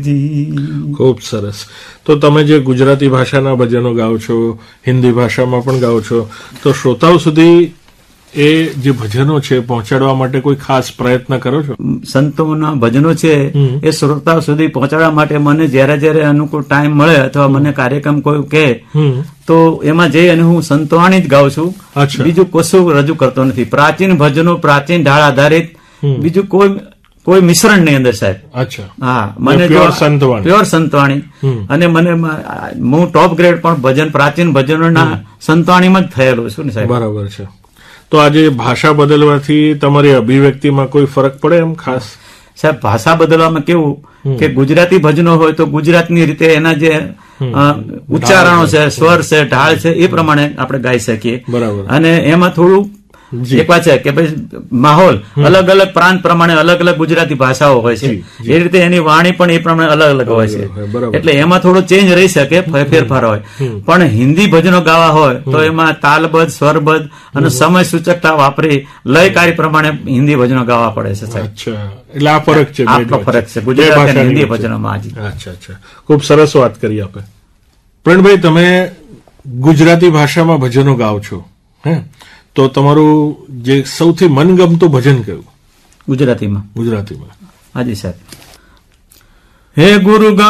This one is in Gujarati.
ખૂબ સરસ. તો તમે જે ગુજરાતી ભાષાના ભજનો ગાઓ છો, હિન્દી ભાષામાં પણ ગાઓ છો, તો શ્રોતાઓ સુધી એ જે ભજનો છે પહોંચાડવા માટે કોઈ ખાસ પ્રયત્ન કરો છો? સંતોના ભજનો છે એ શ્રોતાઓ સુધી પહોંચાડવા માટે મને જયારે અનુકૂળ ટાઈમ મળે અથવા મને કાર્યક્રમ કોઈ કહે તો એમાં જઈ અને હું સંતવાણી જ ગાઉં છું. બીજું કશું રજૂ કરતો નથી. પ્રાચીન ભજનો, પ્રાચીન ઢાળ આધારિત, બીજું કોઈ મિશ્રણ નહીં અંદર, સાહેબ. હા, મને પ્યોર સંતવાણી. અને મને હું ટોપ ગ્રેડ પણ ભજન, પ્રાચીન ભજનોના સંતવાણીમાં જ થયેલો છું ને, સાહેબ. બરાબર છે. તો આજે ભાષા બદલવાથી તમારી અભિવ્યક્તિમાં કોઈ ફરક પડે એમ ખાસ? સાહેબ, ભાષા બદલવામાં કેવું કે ગુજરાતી ભજનો હોય તો ગુજરાતની રીતે એના જે ઉચ્ચારણો છે, સ્વર છે, ઢાળ છે, એ પ્રમાણે આપણે ગાઈ શકીએ. બરાબર. અને એમાં થોડું એક વાત છે કે ભાઈ માહોલ અલગ અલગ પ્રાંત પ્રમાણે અલગ અલગ ગુજરાતી ભાષાઓ હોય છે, એ રીતે એની વાણી પણ એ પ્રમાણે અલગ અલગ હોય છે. એટલે એમાં થોડો ચેન્જ રહી શકે, ફેરફાર હોય. પણ હિન્દી ભજનો ગાવા હોય તો એમાં તાલબદ્ધ, સ્વરબદ્ધ અને સમય સૂચકતા વાપરી લયકારી પ્રમાણે હિન્દી ભજનો ગાવા પડે છે, સાહેબ. એટલે આ ફરક છે, આટલો ફરક છે ગુજરાતી અને હિન્દી ભજનોમાં. અચ્છા. ખૂબ સરસ વાત કરી આપે. પ્રવીણભાઈ, તમે ગુજરાતી ભાષામાં ભજનો ગાઓ છો, હે? તો તમારું જે સૌથી મનગમતું ભજન કયું ગુજરાતીમાં? હાજી સાહેબ. હે ગુરુ